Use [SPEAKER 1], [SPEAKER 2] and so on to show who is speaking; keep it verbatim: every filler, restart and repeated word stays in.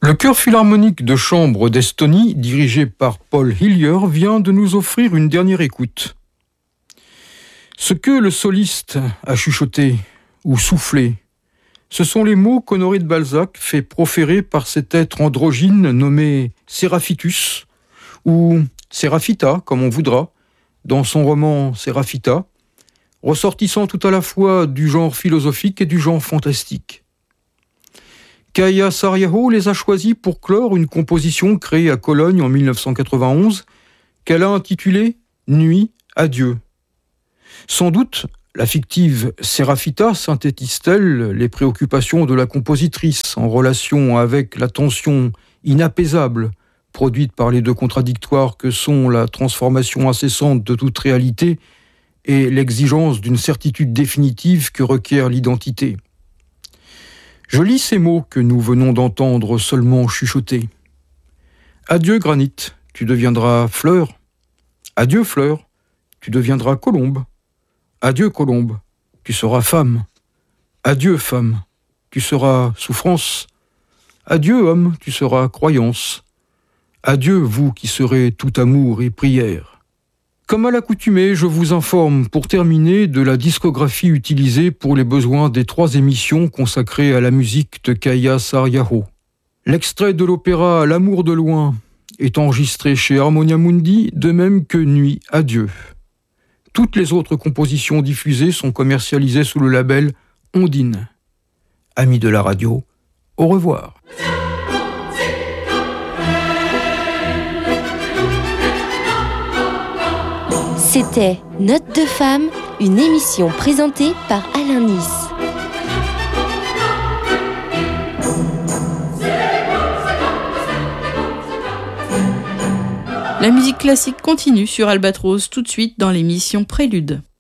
[SPEAKER 1] Le chœur philharmonique de chambre d'Estonie, dirigé par Paul Hillier, vient de nous offrir une dernière écoute. Ce que le soliste a chuchoté ou soufflé, ce sont les mots qu'Honoré de Balzac fait proférer par cet être androgyne nommé Séraphitus, ou Séraphita, comme on voudra, dans son roman Séraphita, ressortissant tout à la fois du genre philosophique et du genre fantastique. Kaija Saariaho les a choisis pour clore une composition créée à Cologne en dix-neuf cent quatre-vingt-onze qu'elle a intitulée « Nuit à Dieu ». Sans doute, la fictive Séraphita synthétise-t-elle les préoccupations de la compositrice en relation avec la tension inapaisable produite par les deux contradictoires que sont la transformation incessante de toute réalité et l'exigence d'une certitude définitive que requiert l'identité. Je lis ces mots que nous venons d'entendre seulement chuchoter. Adieu granit, tu deviendras fleur. Adieu fleur, tu deviendras colombe. Adieu colombe, tu seras femme. Adieu femme, tu seras souffrance. Adieu homme, tu seras croyance. Adieu vous qui serez tout amour et prière. Comme à l'accoutumée, je vous informe pour terminer de la discographie utilisée pour les besoins des trois émissions consacrées à la musique de Kaija Saariaho. L'extrait de l'opéra L'amour de loin est enregistré chez Harmonia Mundi, de même que Nuit à Dieu. Toutes les autres compositions diffusées sont commercialisées sous le label Ondine. Amis de la radio, au revoir.
[SPEAKER 2] C'était Notes de Femme, une émission présentée par Alain Nice.
[SPEAKER 3] La musique classique continue sur Albatros tout de suite dans l'émission Prélude.